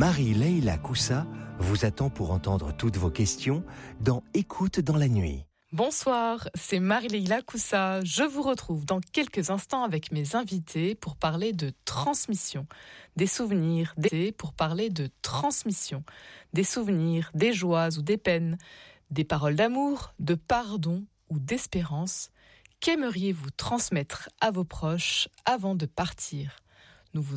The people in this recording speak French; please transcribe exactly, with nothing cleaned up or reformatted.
Marie-Leila Coussa vous attend pour entendre toutes vos questions dans Écoute dans la nuit. Bonsoir, c'est Marie-Leila Coussa. Je vous retrouve dans quelques instants avec mes invités pour parler de transmission. Des souvenirs, des pour parler de transmission. Des souvenirs, des joies ou des peines. Des paroles d'amour, de pardon ou d'espérance. Qu'aimeriez-vous transmettre à vos proches avant de partir ?